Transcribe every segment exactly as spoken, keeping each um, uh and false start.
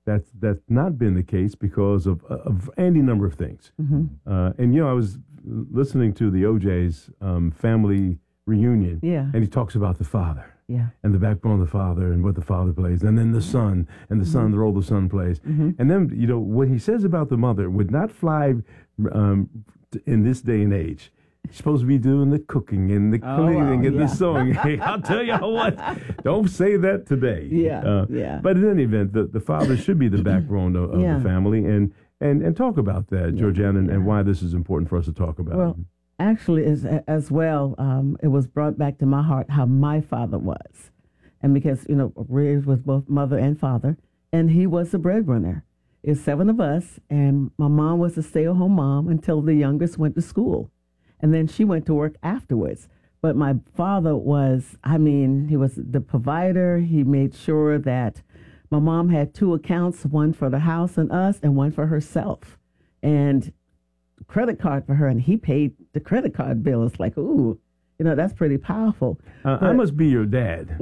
that's that's not been the case because of of any number of things. Mm-hmm. Uh, and you know, I was listening to the O J's um, family reunion, Yeah. and he talks about the father. Yeah. And the backbone of the father and what the father plays, and then the son and the Mm-hmm. son, the role the son plays. Mm-hmm. And then, you know, what he says about the mother would not fly um, in this day and age. She's supposed to be doing the cooking and the Oh, cleaning wow, and yeah. the sewing. Hey, I'll tell you what, don't say that today. Yeah, Uh, yeah. But in any event, the, the father should be the backbone of, of Yeah. the family. And, and, and talk about that, Yeah, Georgiana, and, and yeah. why this is important for us to talk about. Well, actually, as, as well, um, it was brought back to my heart how my father was. And because, you know, raised with both mother and father, and he was the breadwinner. It's seven of us, and my mom was a stay-at-home mom until the youngest went to school. And then she went to work afterwards. But my father was, I mean, he was the provider. He made sure that my mom had two accounts, one for the house and us, and one for herself. And credit card for her, and he paid the credit card bill. It's like, ooh, you know, that's pretty powerful. Uh, I must be your dad.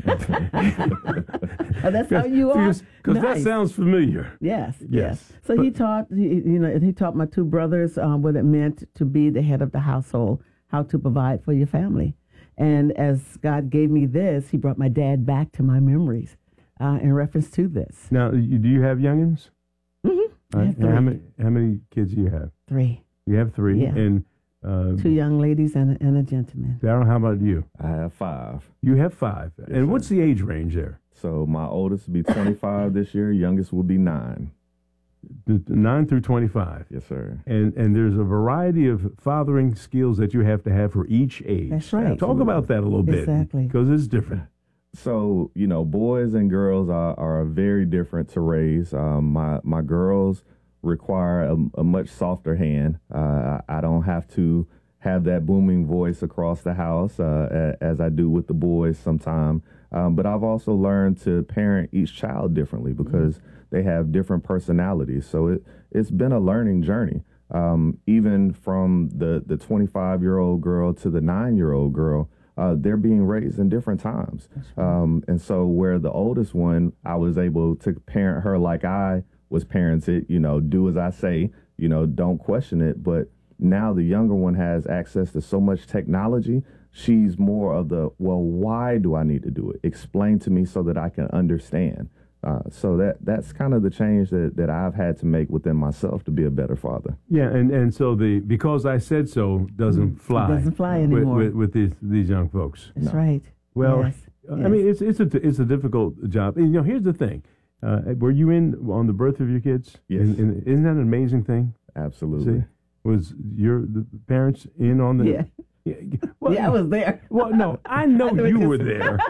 Oh, that's how you are? Because that Nice. sounds familiar. Yes, yes. Yes. So But- he taught, he, you know, and he taught my two brothers um, what it meant to be the head of the household, how to provide for your family. And as God gave me this, he brought my dad back to my memories uh, in reference to this. Now, you, do you have youngins? Mm-hmm. I Uh, have how three. many how many kids do you have? Three. You have three. Yeah. And uh, Two young ladies and a, and a gentleman. Darryl, how about you? I have five. You have five. and what's the age range there? So my oldest will be twenty-five this year. Youngest will be nine. The- the Nine through twenty-five. Yes, sir. And and there's a variety of fathering skills that you have to have for each age. That's right. Talk about that a little bit. Exactly. Because it's different. So, you know, boys and girls are, are very different to raise. Um, my, my girls require a, a much softer hand. Uh, I don't have to have that booming voice across the house uh, a- as I do with the boys sometimes. Um, but I've also learned to parent each child differently because they have different personalities. So it, it's been a learning journey. Um, even from the, the twenty-five-year-old girl to the nine-year-old girl, uh, they're being raised in different times. Um, and so where the oldest one, I was able to parent her like I was parented, you know, do as I say, you know, don't question it. But now the younger one has access to so much technology. She's more of the, well, why do I need to do it? Explain to me so that I can understand. Uh, so that that's kind of the change that, that I've had to make within myself to be a better father. Yeah, and, and so the because I said so doesn't fly. doesn't fly with- anymore. With, with these, these young folks. That's right. Well, Yes, I yes. mean, it's it's a it's a difficult job. And, you know, here's the thing: uh, were you in on the birth of your kids? Yes. And, and isn't that an amazing thing? Absolutely. See, was your the parents in on the? Yeah. Yeah, well, Yeah, I was there. Well, no, I know I know you what were you're there.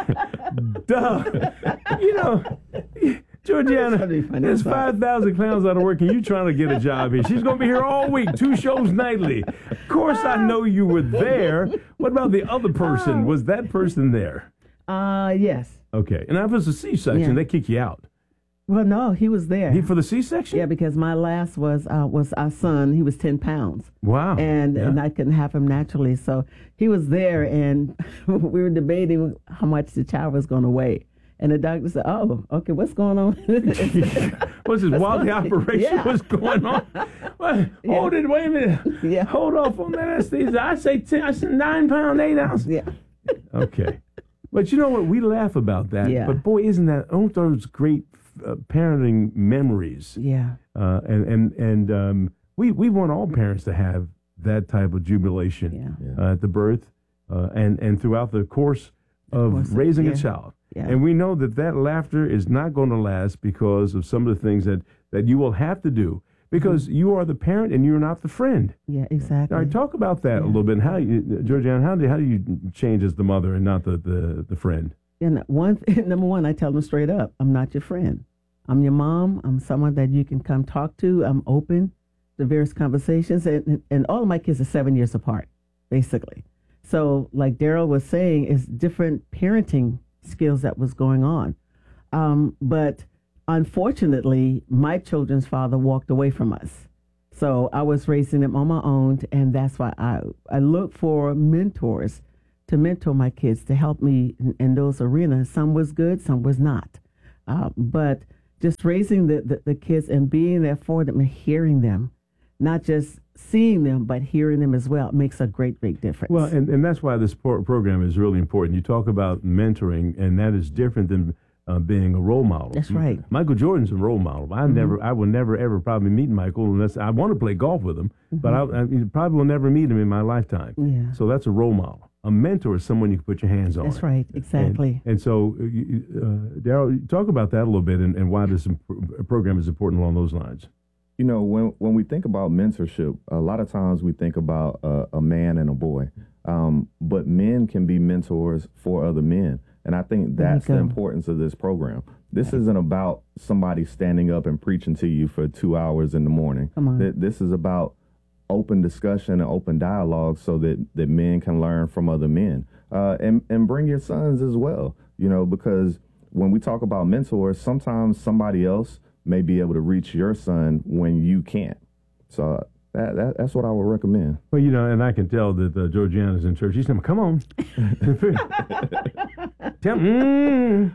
Duh. You know, Georgiana, That's funny, funny, there's sorry. five thousand clowns out of work, and you trying to get a job here. She's going to be here all week, two shows nightly. Of course, I know you were there. What about the other person? Was that person there? Uh, yes. Okay. And if it's a C-section, Yeah. they kick you out. Well, no, he was there. He, for the C-section? Yeah, because my last was uh, was our son. He was ten pounds. Wow. And, Yeah. and I couldn't have him naturally. So he was there, and we were debating how much the child was going to weigh. And the doctor said, oh, okay, what's going on? What's this wild operation? Yeah. What's going on? Well, hold it, wait a minute. Yeah. Hold off on that anesthesia. I say ten, I say nine pound, eight ounces. Yeah. Okay. But you know what? We laugh about that. Yeah. But boy, isn't that, aren't those great uh, parenting memories? Yeah. Uh, and and, and um, we, we want all parents to have that type of jubilation Yeah. Yeah. uh, at the birth uh, and, and throughout the course of course of- raising yeah. a child. Yeah. And we know that that laughter is not going to last because of some of the things that, that you will have to do because Mm-hmm. you are the parent and you're not the friend. Yeah, exactly. All right, talk about that a Yeah. little bit. And how you, Georgiana, how do how do you change as the mother and not the, the, the friend? And one, number one, I tell them straight up, I'm not your friend. I'm your mom. I'm someone that you can come talk to. I'm open to various conversations. And, and all of my kids are seven years apart, basically. So like Darryl was saying, it's different parenting skills that was going on. Um, but unfortunately, my children's father walked away from us. So I was raising them on my own. And that's why I, I look for mentors to mentor my kids, to help me in, in those arenas. Some was good, some was not. Uh, but just raising the, the, the kids and being there for them and hearing them, not just seeing them, but hearing them as well, makes a great, great difference. Well, and, and that's why this pro- program is really important. You talk about mentoring, and that is different than uh, being a role model. That's right. Michael Jordan's a role model. I mm-hmm. never, I will never, ever probably meet Michael unless I want to play golf with him, mm-hmm. but I, I probably will never meet him in my lifetime. Yeah. So that's a role model. A mentor is someone you can put your hands on. That's right, exactly. And, and so, uh, Daryl, talk about that a little bit and, and why this imp- program is important along those lines. You know, when when we think about mentorship, a lot of times we think about uh, a man and a boy, um, but men can be mentors for other men. And I think that's the importance of this program. This right. isn't about somebody standing up and preaching to you for two hours in the morning. Come on. This is about open discussion and open dialogue so that, that men can learn from other men. Uh, and, and bring your sons as well, you know, because when we talk about mentors, sometimes somebody else may be able to reach your son when you can't. So that, that that's what I would recommend. Well, you know, and I can tell that uh, Georgiana's in church. She's saying, come on. Tell mm,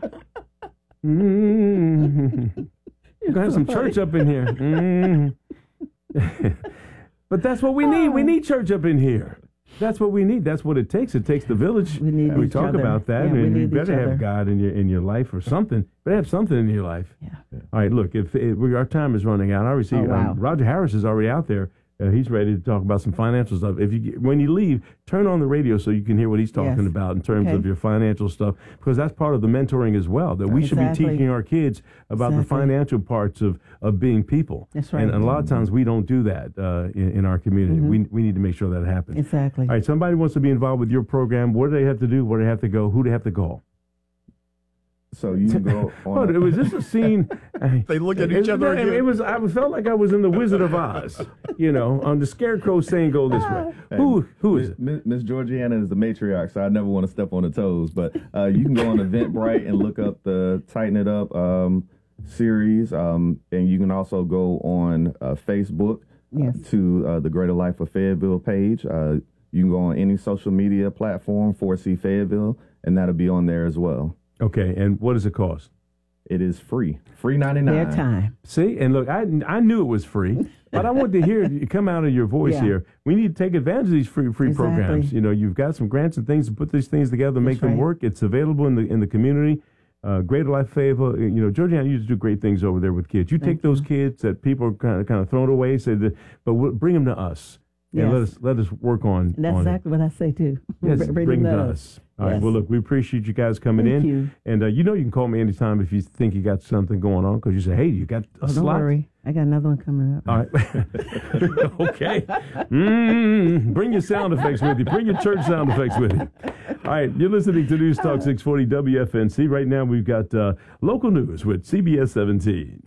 mm, You're going to have some church up in here. Mm. But that's what we need. We need church up in here. That's what we need. That's what it takes. It takes the village. We need we each talk other. about that, yeah, and you each better other. have God in your in your life or something. Better have something in your life. Yeah. Yeah. All right. Look, if, if we, our time is running out, I already see Oh, wow. um, Roger Harris is already out there. Uh, he's ready to talk about some financial stuff. If you get, when you leave, turn on the radio so you can hear what he's talking Yes. about in terms Okay. of your financial stuff, because that's part of the mentoring as well. That we should Exactly. be teaching our kids about Exactly. the financial parts of, of being people. That's right. And, and a lot of times we don't do that uh, in, in our community. Mm-hmm. We we need to make sure that happens. Exactly. All right, somebody wants to be involved with your program. What do they have to do? Where do they have to go? Who do they have to call? So you can go on. Oh, was this a scene? They look at it, each other It, again. it was. I felt like I was in the Wizard of Oz. You know, on the Scarecrow saying, "Go this way." Who who is it? Miss Miss Georgiana is the matriarch, so I never want to step on her toes. But uh, you can go on Eventbrite and look up the Tighten It Up um, series, um, and you can also go on uh, Facebook Yes. to uh, the Greater Life of Fayetteville page. Uh, you can go on any social media platform, four C Fayetteville, and that'll be on there as well. Okay, and what does it cost? It is free, free ninety-nine. Their time. See, and look, I I knew it was free, but I wanted to hear it come out of your voice Yeah. here. We need to take advantage of these free free Exactly. programs. You know, you've got some grants and things to put these things together, make That's them right. work. It's available in the in the community. Uh, Greater Life Fayetteville, you know, Georgiana used to do great things over there with kids. You Thank take those kids that people are kind of kind of thrown away, say that, but we'll bring them to us. And Yes. let us let us work on. And that's on exactly what I say too. Yes, Br- bring, them to to us. All right. Yes. Well, look, we appreciate you guys coming Thank in. you. And uh, you know you can call me anytime if you think you got something going on, because you say, hey, you got a Oh, don't slot? worry. I got another one coming up. All right. Okay. Mm, bring your sound effects with you. Bring your church sound effects with you. All right. You're listening to News Talk six forty W F N C. Right now, we've got uh, local news with C B S seventeen.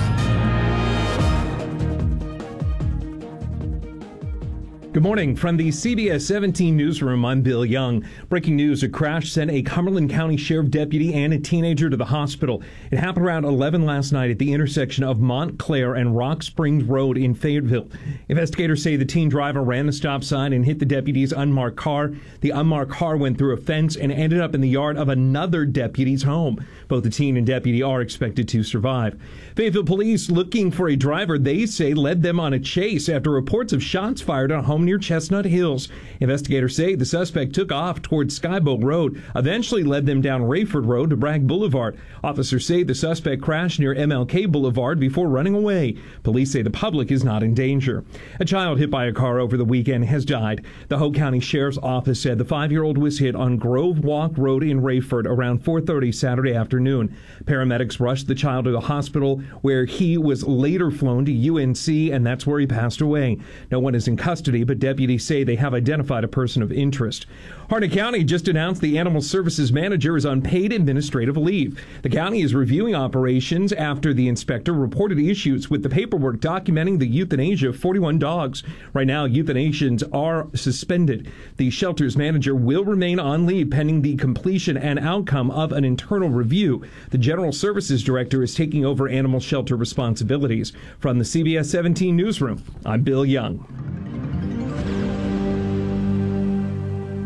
Good morning from the C B S seventeen newsroom. I'm Bill Young. Breaking news, a crash sent a Cumberland County Sheriff deputy and a teenager to the hospital. It happened around eleven last night at the intersection of Montclair and Rock Springs Road in Fayetteville. Investigators say the teen driver ran the stop sign and hit the deputy's unmarked car. The unmarked car went through a fence and ended up in the yard of another deputy's home. Both the teen and deputy are expected to survive. Fayetteville police looking for a driver they say led them on a chase after reports of shots fired on a home near Chestnut Hills. Investigators say the suspect took off towards Skyboat Road, eventually led them down Rayford Road to Bragg Boulevard. Officers say the suspect crashed near M L K Boulevard before running away. Police say the public is not in danger. A child hit by a car over the weekend has died. The Hope County Sheriff's Office said the five-year-old was hit on Grove Walk Road in Rayford around four thirty Saturday afternoon. Paramedics rushed the child to the hospital, where he was later flown to U N C, and that's where he passed away. No one is in custody, but deputies say they have identified a person of interest. Harnett County just announced the Animal Services Manager is on paid administrative leave. The county is reviewing operations after the inspector reported issues with the paperwork documenting the euthanasia of forty-one dogs. Right now, euthanations are suspended. The shelter's manager will remain on leave pending the completion and outcome of an internal review. The General Services Director is taking over animal shelter responsibilities. From the C B S seventeen newsroom, I'm Bill Young.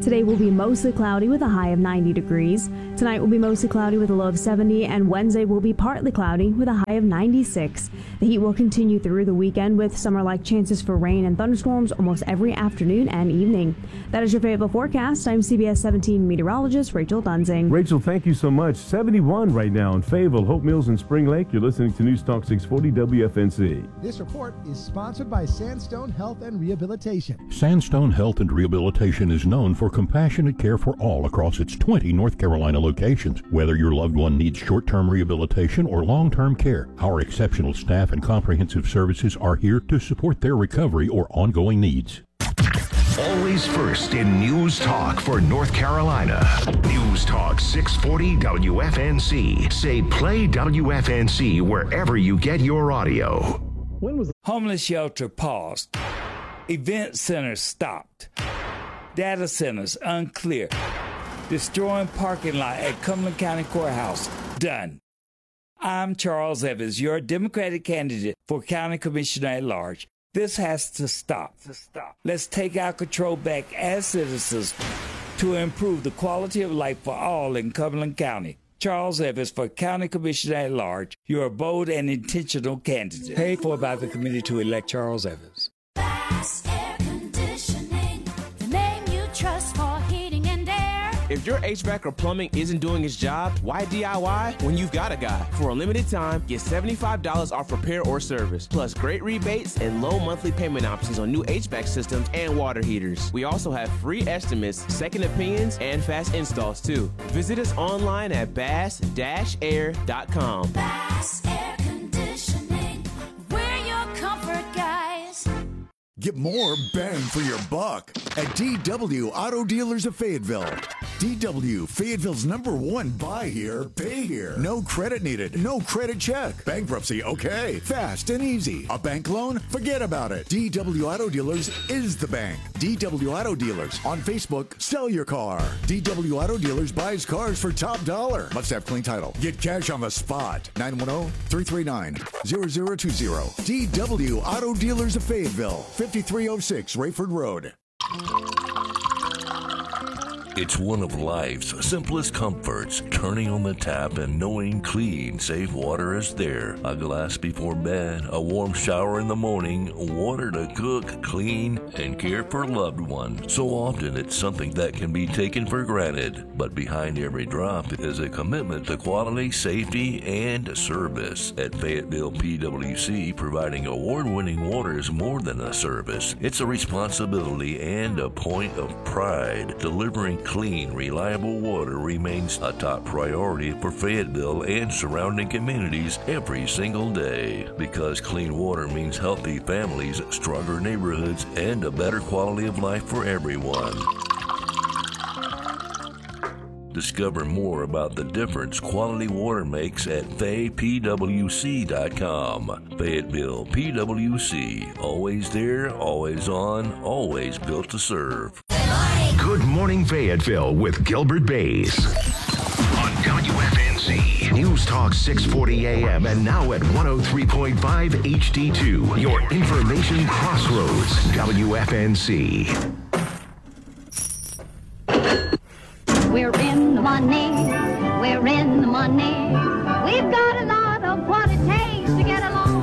Today will be mostly cloudy with a high of ninety degrees. Tonight will be mostly cloudy with a low of seventy, and Wednesday will be partly cloudy with a high of ninety-six. The heat will continue through the weekend with summer-like chances for rain and thunderstorms almost every afternoon and evening. That is your Fayetteville forecast. I'm C B S seventeen meteorologist Rachel Dunsing. Rachel, thank you so much. seventy-one right now in Fayetteville, Hope Mills, and Spring Lake. You're listening to News Talk six forty W F N C. This report is sponsored by Sandstone Health and Rehabilitation. Sandstone Health and Rehabilitation is known for compassionate care for all across its twenty North Carolina locations. Whether your loved one needs short-term rehabilitation or long-term care, our exceptional staff and comprehensive services are here to support their recovery or ongoing needs. Always first in News Talk for North Carolina. News Talk six forty W F N C. Say play W F N C wherever you get your audio. When was homeless shelter paused? Event centers stopped. Data centers unclear. Destroying parking lot at Cumberland County Courthouse done. I'm Charles Evans, your Democratic candidate for County Commissioner at Large. This has to stop. To stop. Let's take our control back as citizens to improve the quality of life for all in Cumberland County. Charles Evans for County Commissioner at Large, your bold and intentional candidate. Paid for by the committee to elect Charles Evans. Bass Air Conditioning, the name you trust for heating and air. If your H V A C or plumbing isn't doing its job, why D I Y when you've got a guy? For a limited time, get seventy-five dollars off repair or service, plus great rebates and low monthly payment options on new H V A C systems and water heaters. We also have free estimates, second opinions, and fast installs too. Visit us online at bass dash air dot com. Bass Air Conditioning, we're your comfort guys. Get more bang for your buck at D W Auto Dealers of Fayetteville. D W, Fayetteville's number one buy here, pay here. No credit needed, no credit check. Bankruptcy, okay. Fast and easy. A bank loan? Forget about it. D W Auto Dealers is the bank. D W Auto Dealers. On Facebook, sell your car. D W Auto Dealers buys cars for top dollar. Must have clean title. Get cash on the spot. nine one zero, three three nine, zero zero two zero. D W Auto Dealers of Fayetteville. fifty-three oh six Rayford Road. It's one of life's simplest comforts, turning on the tap and knowing clean, safe water is there. A glass before bed, a warm shower in the morning, water to cook, clean, and care for loved ones. So often it's something that can be taken for granted, but behind every drop is a commitment to quality, safety, and service. At Fayetteville P W C, providing award-winning water is more than a service. It's a responsibility and a point of pride. Delivering clean, reliable water remains a top priority for Fayetteville and surrounding communities every single day. Because clean water means healthy families, stronger neighborhoods, and a better quality of life for everyone. Discover more about the difference quality water makes at Fay P W C dot com. Fayetteville P W C. Always there, always on, always built to serve. Good Morning Fayetteville with Gilbert Bays on W F N C. News Talk six forty A M and now at one oh three point five H D two. Your information crossroads. W F N C. We're in the money. We're in the money. We've got a lot of what it takes.